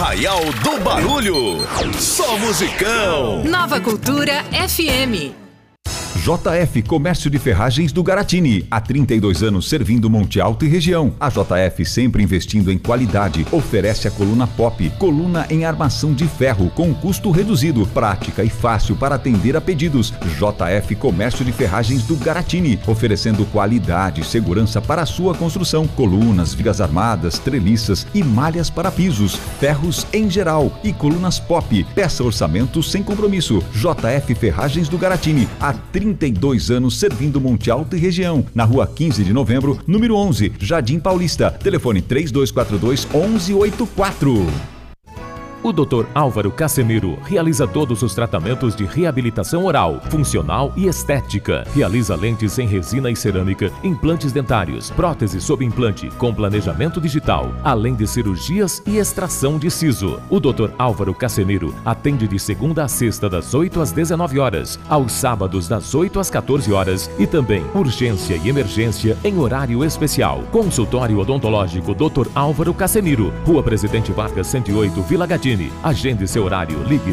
Arraial do Barulho. Só musicão. Nova Cultura FM. JF Comércio de Ferragens do Garatini, há 32 anos servindo Monte Alto e região. A JF sempre investindo em qualidade, oferece a coluna Pop, coluna em armação de ferro com custo reduzido, prática e fácil para atender a pedidos. JF Comércio de Ferragens do Garatini, oferecendo qualidade e segurança para a sua construção, colunas, vigas armadas, treliças e malhas para pisos, ferros em geral e colunas Pop. Peça orçamento sem compromisso. JF Ferragens do Garatini, há 32 anos servindo Monte Alto e região. Na rua 15 de novembro, número 11, Jardim Paulista. Telefone 3242-1184. O Dr. Álvaro Casemiro realiza todos os tratamentos de reabilitação oral, funcional e estética. Realiza lentes em resina e cerâmica, implantes dentários, próteses sob implante, com planejamento digital, além de cirurgias e extração de siso. O Dr. Álvaro Casemiro atende de segunda a sexta das 8 às 19 horas, aos sábados das 8 às 14 horas e também urgência e emergência em horário especial. Consultório odontológico Dr. Álvaro Casemiro, Rua Presidente Vargas 108, Vila Gadini. Agende seu horário, ligue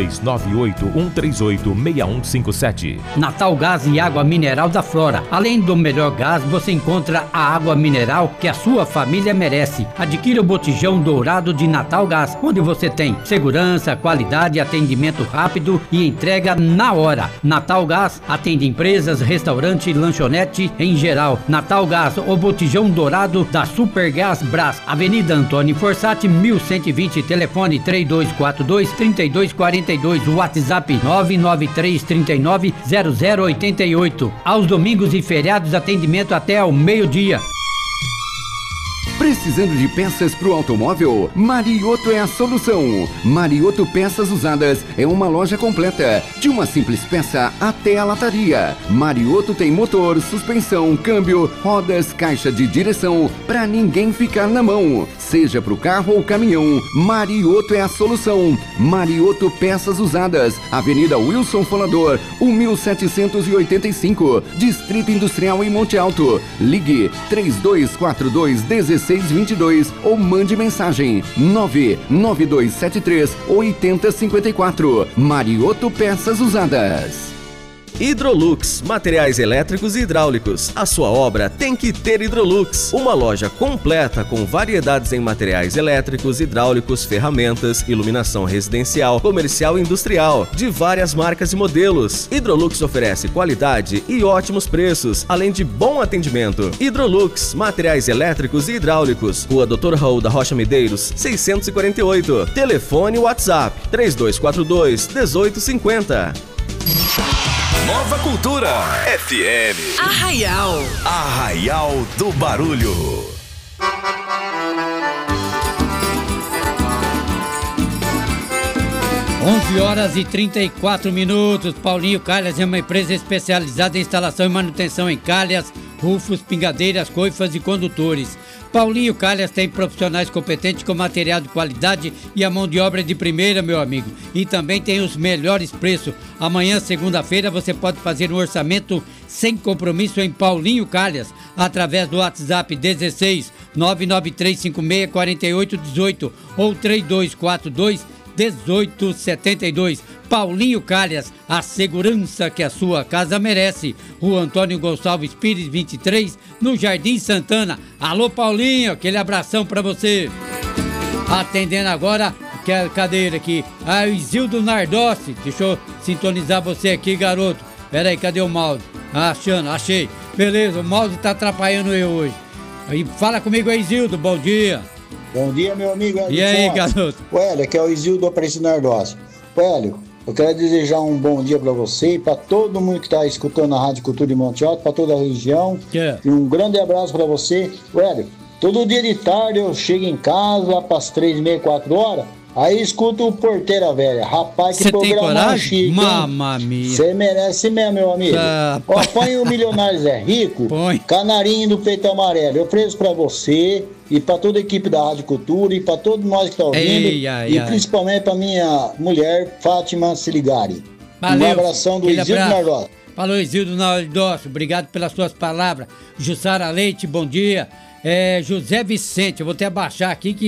1698-138-6157. Natal Gás e Água Mineral da Flora. Além do melhor gás, você encontra a água mineral que a sua família merece. Adquira o botijão dourado de Natal Gás, onde você tem segurança, qualidade, atendimento rápido e entrega na hora. Natal Gás atende empresas, restaurante, lanchonete em geral. Natal Gás, o botijão dourado da Supergás Brás, Avenida Antônio Forçati, 1120, telefone 3242-3242, WhatsApp 993390088. Aos domingos e feriados, atendimento até ao meio-dia. Precisando de peças para o automóvel? Marioto é a solução. Marioto Peças Usadas é uma loja completa, de uma simples peça até a lataria. Marioto tem motor, suspensão, câmbio, rodas, caixa de direção, para ninguém ficar na mão. Seja para o carro ou caminhão, Marioto é a solução. Marioto Peças Usadas, Avenida Wilson Folador, 1785, Distrito Industrial em Monte Alto. Ligue 3242-1622 ou mande mensagem 99273-8054. Marioto Peças Usadas. Hidrolux, materiais elétricos e hidráulicos. A sua obra tem que ter Hidrolux. Uma loja completa com variedades em materiais elétricos, hidráulicos, ferramentas, iluminação residencial, comercial e industrial, de várias marcas e modelos. Hidrolux oferece qualidade e ótimos preços, além de bom atendimento. Hidrolux, materiais elétricos e hidráulicos. Rua Dr. Raul da Rocha Medeiros, 648. Telefone WhatsApp 3242-1850. Nova Cultura FM. Arraial. Arraial do Barulho. Horas e 34 minutos. Paulinho Calhas é uma empresa especializada em instalação e manutenção em calhas, rufos, pingadeiras, coifas e condutores. Paulinho Calhas tem profissionais competentes com material de qualidade e a mão de obra de primeira, meu amigo. E também tem os melhores preços. Amanhã, segunda-feira, você pode fazer um orçamento sem compromisso em Paulinho Calhas, através do WhatsApp 16 99356 4818 ou 3242 1872. Paulinho Calhas, a segurança que a sua casa merece. Rua Antônio Gonçalves Pires 23, no Jardim Santana. Alô Paulinho, aquele abração pra você. Atendendo agora, que é a cadeira aqui, a Isildo Nardossi. Deixa eu sintonizar você aqui, garoto. Pera aí, cadê o mouse? Achei. Beleza, o mouse tá atrapalhando eu hoje. Aí, fala comigo aí, Isildo, bom dia. Bom dia, meu amigo Hélio. E aí, garoto? Hélio, aqui é o Isildo Aparecido Nardossi. Hélio, eu quero desejar um bom dia pra você e pra todo mundo que tá escutando a Rádio Cultura de Monte Alto, pra toda a região. E um grande abraço pra você. Hélio, todo dia de tarde eu chego em casa, lá pras 3h30, 4 horas, aí escuto o Porteira Velha. Rapaz, que programa chique, Mamma mia. Você merece mesmo, meu amigo. Ó, põe o Milionários é Rico, Canarinho do Peito Amarelo. Eu ofereço pra você e pra toda a equipe da Rádio Cultura e pra todos nós que tá ouvindo. Principalmente pra minha mulher, Fátima Siligari. Valeu, um abração do Isildo Nardossi. Falou, Isildo Nardossi, obrigado pelas suas palavras. Jussara Leite, bom dia. José Vicente, eu vou até abaixar aqui que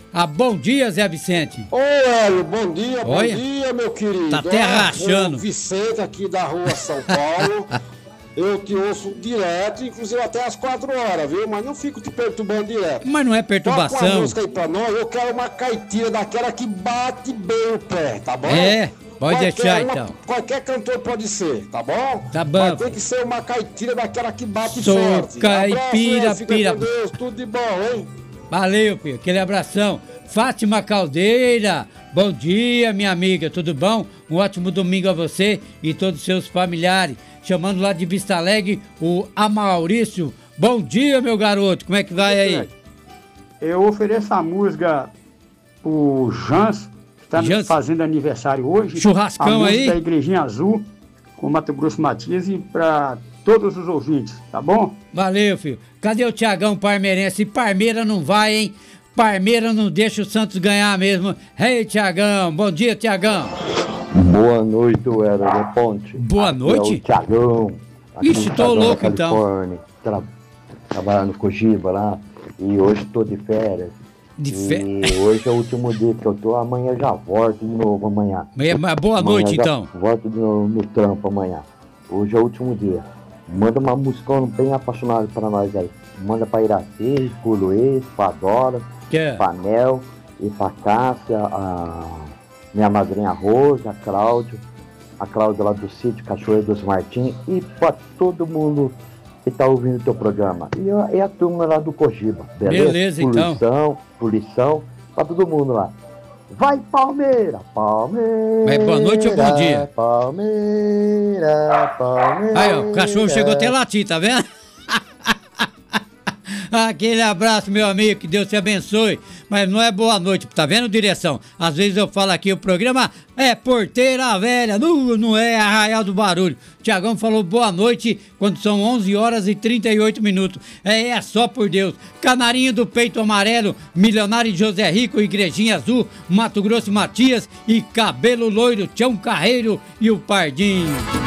Bom dia, Zé Vicente. Ô, Hélio, bom dia, Oi? bom dia, meu querido. Tá até rachando. O Vicente aqui da rua São Paulo. Eu te ouço direto, inclusive até às 4 horas, viu? Mas não fico te perturbando direto. Mas não é perturbação. Toca uma música aí pra nós, eu quero uma caipira daquela que bate bem o pé, tá bom? Pode deixar então. Qualquer cantor pode ser, tá bom? Tá bom. Mas tem que ser uma caipira daquela que bate Sou forte. caipira, Abraço, fica com Deus, tudo de bom, hein? Valeu, filho. Aquele abração. Fátima Caldeira, bom dia, minha amiga, tudo bom? Um ótimo domingo a você e todos os seus familiares. Chamando lá de Vista Alegre o Amaurício. Bom dia, meu garoto, como é que vai aí? Eu ofereço a música pro Jans, que tá fazendo aniversário hoje. Churrascão a aí? música da Igrejinha Azul, com Mato Grosso Matias, e pra todos os ouvintes, tá bom? Valeu, filho. Cadê o Tiagão Parmeirense? Parmeira não vai, hein? Parmeira não deixa o Santos ganhar mesmo. Ei, Tiagão. Bom dia, Tiagão. Boa noite, Hélio da Ponte. Boa noite? É o Tiagão. Ixi, tô louco então. Trabalhando com o Giba lá. E hoje tô de férias. E hoje é o último dia que eu tô. Amanhã já volto de novo amanhã. Boa noite, então. Volto de novo no trampo amanhã. Hoje é o último dia. Manda uma música bem apaixonada pra nós aí. Manda pra Iraci, pro Luiz, pra Dora, pra Nel e pra Cássia, a minha madrinha Rosa, a Cláudia lá do sítio Cachoeira dos Martins, e pra todo mundo que tá ouvindo o teu programa. E a turma lá do Cogiba, beleza? Beleza, então. Poluição, pra todo mundo lá. Vai, Palmeira! Palmeira! Boa noite ou bom dia? Palmeira! Aí, ó, o cachorro chegou até latir, tá vendo? Aquele abraço, meu amigo, que Deus te abençoe. Mas não é boa noite, tá vendo, direção? Às vezes eu falo aqui, o programa é Porteira Velha, não é Arraial do Barulho. Tiagão falou boa noite quando são 11 horas e 38 minutos. É só por Deus. Canarinho do Peito Amarelo, Milionário José Rico, Igrejinha Azul, Mato Grosso Matias e Cabelo Loiro, Tião Carreiro e o Pardinho.